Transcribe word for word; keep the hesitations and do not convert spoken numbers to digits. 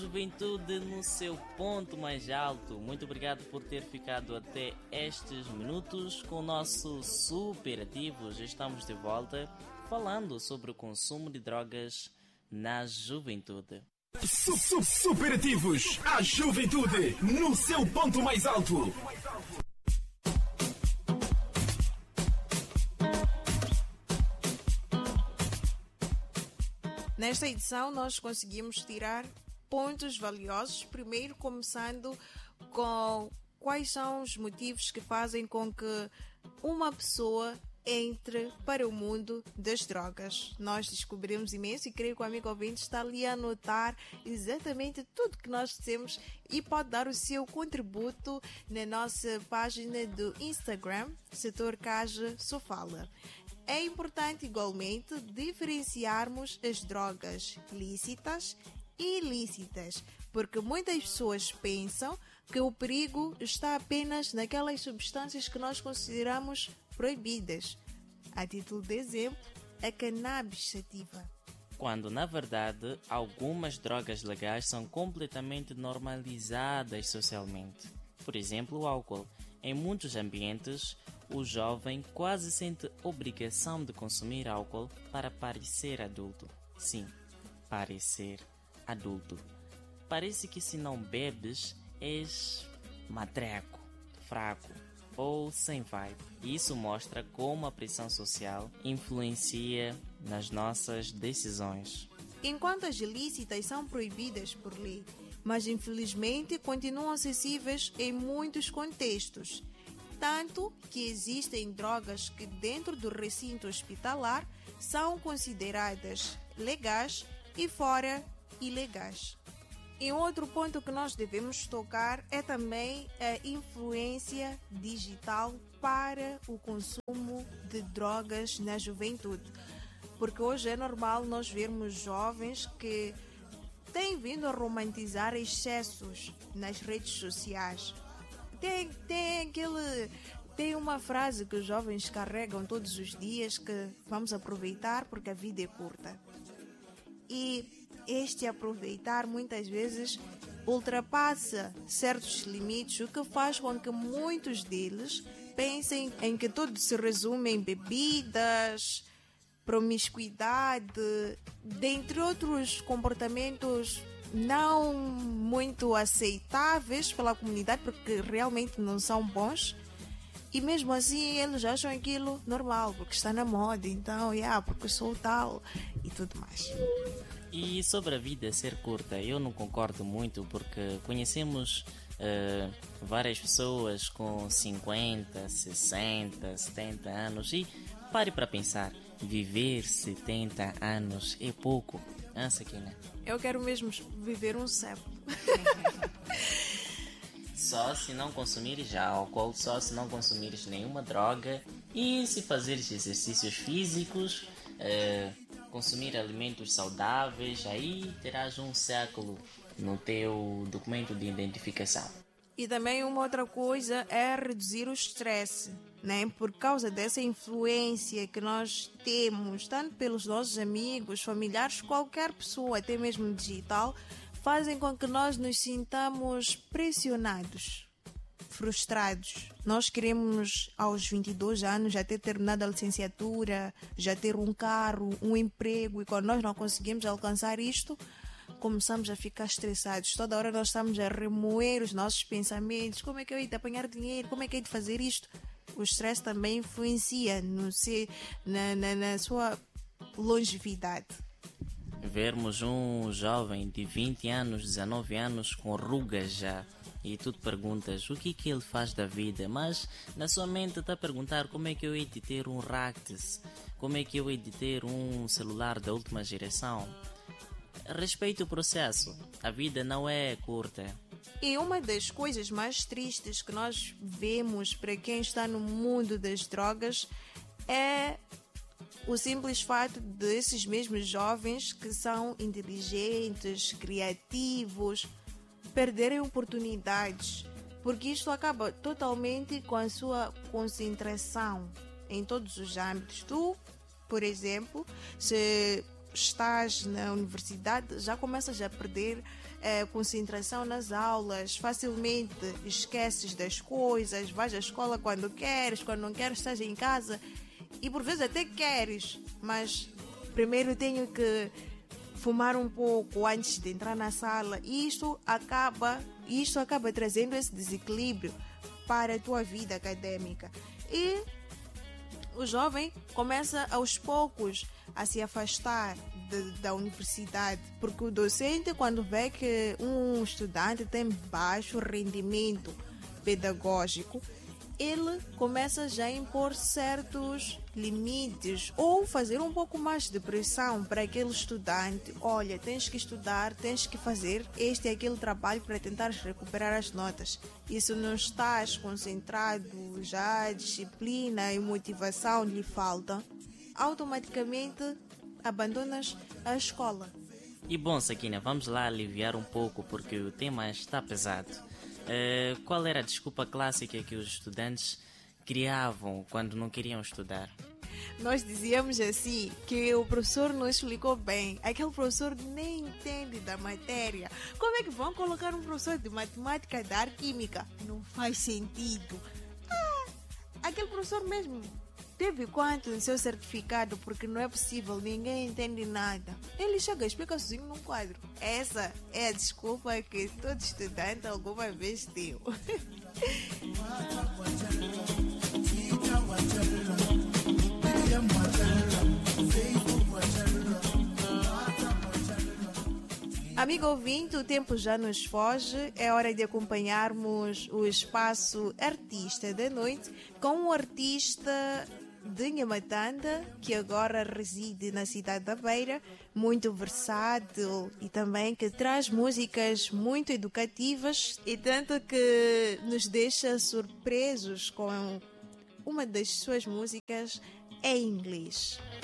Juventude no seu ponto mais alto. Muito obrigado por ter ficado até estes minutos com o nosso Superativos. Estamos de volta falando sobre o consumo de drogas na juventude. Su -su Superativos, a juventude no seu ponto mais alto. Nesta edição nós conseguimos tirar pontos valiosos, primeiro começando com quais são os motivos que fazem com que uma pessoa entre para o mundo das drogas. Nós descobrimos imenso e creio que o amigo ouvinte está ali a anotar exatamente tudo que nós dissemos e pode dar o seu contributo na nossa página do Instagram, Setor Caja Sofala. É importante igualmente diferenciarmos as drogas lícitas ilícitas, porque muitas pessoas pensam que o perigo está apenas naquelas substâncias que nós consideramos proibidas. A título de exemplo, a cannabis sativa. Quando, na verdade, algumas drogas legais são completamente normalizadas socialmente. Por exemplo, o álcool. Em muitos ambientes, o jovem quase sente obrigação de consumir álcool para parecer adulto. Sim, parecer adulto. Parece que se não bebes, és matreco, fraco ou sem vibe. Isso mostra como a pressão social influencia nas nossas decisões. Enquanto as ilícitas são proibidas por lei, mas infelizmente continuam acessíveis em muitos contextos. Tanto que existem drogas que dentro do recinto hospitalar são consideradas legais e fora ilegais. E um outro ponto que nós devemos tocar é também a influência digital para o consumo de drogas na juventude. Porque hoje é normal nós vermos jovens que têm vindo a romantizar excessos nas redes sociais. Tem, tem aquele... Tem uma frase que os jovens carregam todos os dias que vamos aproveitar porque a vida é curta. E este aproveitar muitas vezes ultrapassa certos limites, o que faz com que muitos deles pensem em que tudo se resume em bebidas, promiscuidade, dentre outros comportamentos não muito aceitáveis pela comunidade, porque realmente não são bons. E mesmo assim eles acham aquilo normal, porque está na moda, então, yeah, porque sou tal e tudo mais. E sobre a vida ser curta, eu não concordo muito, porque conhecemos uh, várias pessoas com cinquenta, sessenta, setenta anos e pare para pensar, viver setenta anos é pouco, ah, Sakina? Eu quero mesmo viver um século. Só se não consumires álcool, só se não consumires nenhuma droga e se fazeres exercícios físicos, uh, consumir alimentos saudáveis, aí terás um século no teu documento de identificação. E também uma outra coisa é reduzir o estresse, né? Por causa dessa influência que nós temos, tanto pelos nossos amigos, familiares, qualquer pessoa, até mesmo digital, fazem com que nós nos sintamos pressionados, frustrados. Nós queremos aos vinte e dois anos já ter terminado a licenciatura, já ter um carro, um emprego, e quando nós não conseguimos alcançar isto, começamos a ficar estressados. Toda hora nós estamos a remoer os nossos pensamentos. Como é que eu hei de apanhar dinheiro? Como é que eu hei de fazer isto? O estresse também influencia no ser, na, na, na sua longevidade. Vermos um jovem de vinte anos, dezenove anos com rugas já, e tu te perguntas o que que ele faz da vida, mas na sua mente está a perguntar como é que eu hei de ter um Ractis, como é que eu hei de ter um celular da última geração. Respeite o processo, a vida não é curta. E uma das coisas mais tristes que nós vemos para quem está no mundo das drogas é o simples fato desses mesmos jovens que são inteligentes, criativos, perderem oportunidades, porque isto acaba totalmente com a sua concentração em todos os âmbitos. Tu, por exemplo, se estás na universidade, já começas a perder é, concentração nas aulas, facilmente esqueces das coisas, vais à escola quando queres, quando não queres estás em casa e por vezes até queres, mas primeiro tenho que fumar um pouco antes de entrar na sala. E isto acaba, isto acaba trazendo esse desequilíbrio para a tua vida acadêmica. E o jovem começa aos poucos a se afastar de, da universidade, porque o docente, quando vê que um estudante tem baixo rendimento pedagógico, ele começa já a impor certos limites ou fazer um pouco mais de pressão para aquele estudante. Olha, tens que estudar, tens que fazer este e aquele trabalho para tentar recuperar as notas. E se não estás concentrado, já a disciplina e motivação lhe faltam, automaticamente abandonas a escola. E bom, Sakina, vamos lá aliviar um pouco porque o tema está pesado. Uh, qual era a desculpa clássica que os estudantes criavam quando não queriam estudar? Nós dizíamos assim, que o professor não explicou bem, aquele professor nem entende da matéria. Como é que vão colocar um professor de matemática dar química? Não faz sentido. Ah, aquele professor mesmo teve quanto no seu certificado, porque não é possível, ninguém entende nada. Ele chega e explica sozinho num quadro. Essa é a desculpa que todo estudante alguma vez deu. Amigo ouvinte, o tempo já nos foge, é hora de acompanharmos o espaço Artista da Noite com um artista de Nhamatanda, que agora reside na cidade da Beira, muito versátil e também que traz músicas muito educativas e tanto que nos deixa surpresos com uma das suas músicas em inglês.